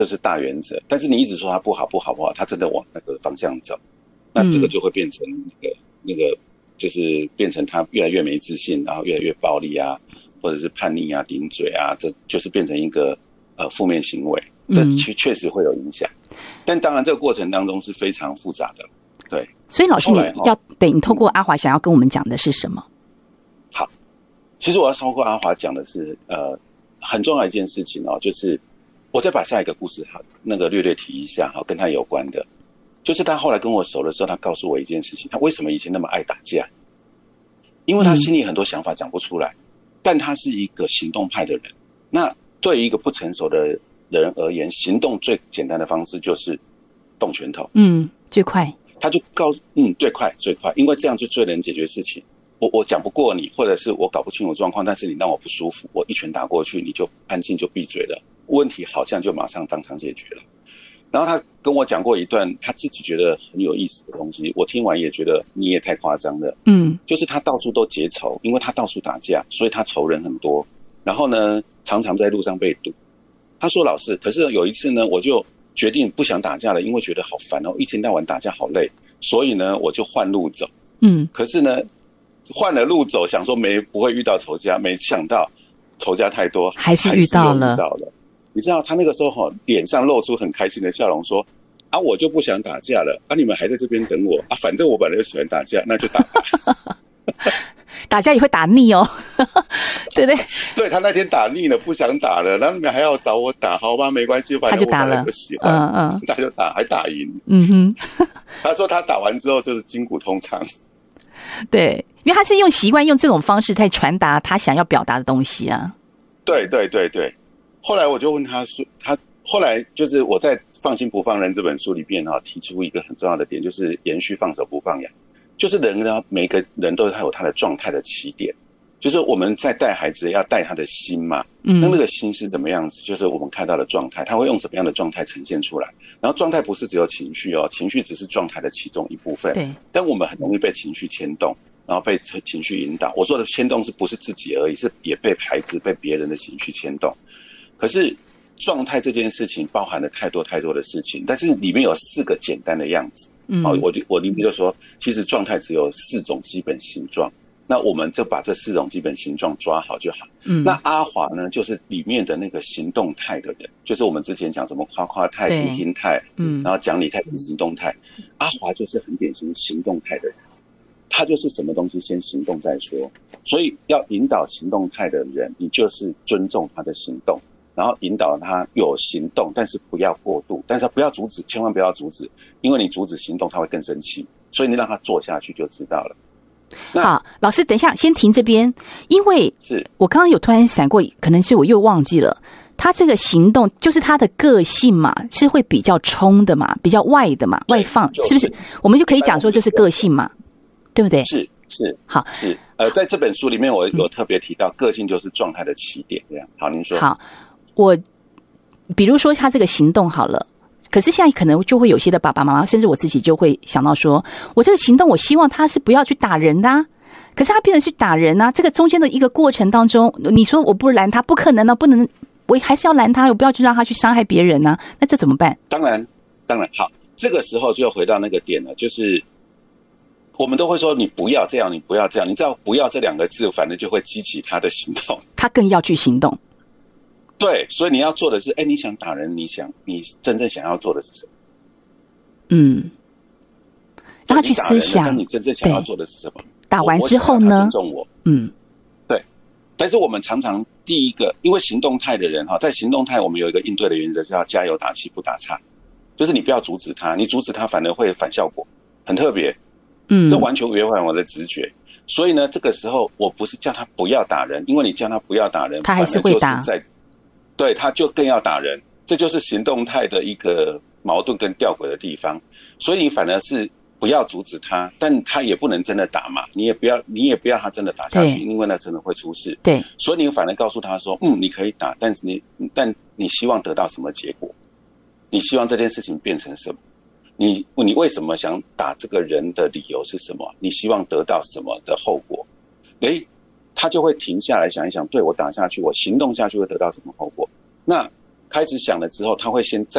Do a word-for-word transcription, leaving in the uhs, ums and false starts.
这是大原则。但是你一直说他不好不好不好，他真的往那个方向走，那这个就会变成那个、嗯、那个就是变成他越来越没自信，然后越来越暴力啊，或者是叛逆啊、顶嘴啊，这就是变成一个呃负面行为，这确确实会有影响。但当然这个过程当中是非常复杂的，对。 所以老师你要对你透过阿华想要跟我们讲的是什么？ 好，其实我要透过阿华讲的是呃很重要的一件事情哦，就是我再把下一个故事好那个略略提一下哈，跟他有关的，就是他后来跟我熟的时候，他告诉我一件事情，他为什么以前那么爱打架？因为他心里很多想法讲不出来，嗯、但他是一个行动派的人。那对于一个不成熟的人而言，行动最简单的方式就是动拳头， 嗯，最快。 他就告诉嗯，最快最快，因为这样就最能解决事情。我我讲不过你，或者是我搞不清楚状况，但是你让我不舒服，我一拳打过去，你就安静就闭嘴了，问题好像就马上当场解决了。然后他跟我讲过一段他自己觉得很有意思的东西，我听完也觉得你也太夸张了。嗯，就是他到处都结仇，因为他到处打架，所以他仇人很多。然后呢，常常在路上被堵。他说：“老师，可是有一次呢，我就决定不想打架了，因为觉得好烦哦，一天到晚打架好累，所以呢，我就换路走。嗯，可是呢，换了路走，想说没不会遇到仇家，没想到仇家太多， 还是遇到了。” 你知道他那个时候哈，脸上露出很开心的笑容，说：“啊，我就不想打架了，啊，你们还在这边等我啊，反正我本来就喜欢打架，那就打吧。” 打架也会打腻哦，对不对？ 对，他那天打腻了，不想打了，然后你们还要找我打，好吧，没关系，反正我本来就喜欢，嗯嗯，他就打，还打赢。嗯哼，他说他打完之后就是筋骨通畅。 对，因为他是用习惯用这种方式在传达他想要表达的东西啊。 对对对对。后来我就问他说，他后来就是我在《放心不放人》这本书里面哈、啊，提出一个很重要的点，就是延续放手不放养。就是人呢，每个人都有他的状态的起点，就是我们在带孩子要带他的心嘛，嗯，那那个心是怎么样子？就是我们看到的状态，他会用什么样的状态呈现出来？然后状态不是只有情绪哦，情绪只是状态的其中一部分。对，但我们很容易被情绪牵动，然后被情绪引导。我说的牵动是不是自己而已，是也被孩子、被别人的情绪牵动。可是状态这件事情包含了太多太多的事情，但是里面有四个简单的样子。嗯，好，我就我里面就说，其实状态只有四种基本形状，那我们就把这四种基本形状抓好就好。嗯，那阿华呢，就是里面的那个行动态的人，就是我们之前讲什么夸夸态、听听态，嗯，然后讲理态跟行动态，阿华就是很典型行动态的人，他就是什么东西先行动再说，所以要引导行动态的人，你就是尊重他的行动。然后引导他有行动，但是不要过度，但是不要阻止，千万不要阻止，因为你阻止行动他会更生气，所以你让他做下去就知道了。 好，老师等一下先停这边，因为是我刚刚有突然闪过，可能是我又忘记了，他这个行动就是他的个性嘛，是会比较冲的嘛，比较外的嘛，外放，是不是？我们就可以讲说这是个性嘛，对不对？ 是是好是呃，在这本书里面我有特别提到，个性就是状态的起点，这样。好，您说。 好。我比如说他这个行动好了，可是现在可能就会有些的爸爸妈妈，甚至我自己就会想到说，我这个行动我希望他是不要去打人的啊，可是他变成去打人啊，这个中间的一个过程当中，你说我不拦他，不可能啊，不能，我还是要拦他，我不要去让他去伤害别人啊，那这怎么办？ 当然当然好，这个时候就回到那个点了，就是我们都会说你不要这样，你不要这样，你知道不要这两个字反正就会激起他的行动， 他更要去行动。 对，所以你要做的是，哎，你想打人，你想你真正想要做的是什么？ 嗯，让他去思想， 但你真正想要做的是什么？ 打完之后呢？ 尊重我，嗯，对。但是我们常常第一个，因为行动态的人哈，在行动态我们有一个应对的原则是要加油打气不打岔，就是你不要阻止他，你阻止他反而会反效果，很特别。嗯，这完全违反我的直觉。所以呢，这个时候我不是叫他不要打人，因为你叫他不要打人， 他还是会打。 对，他就更要打人，这就是行动态的一个矛盾跟吊诡的地方。所以你反而是不要阻止他，但他也不能真的打嘛，你也不要，你也不要他真的打下去，因为那真的会出事。 对， 所以你反而告诉他说，嗯，你可以打，但是你，但你希望得到什么结果？你希望这件事情变成什么？你你为什么想打这个人的理由是什么？你希望得到什么的后果？诶，他就会停下来想一想，对，我打下去，我行动下去会得到什么后果？那开始想了之后，他会先再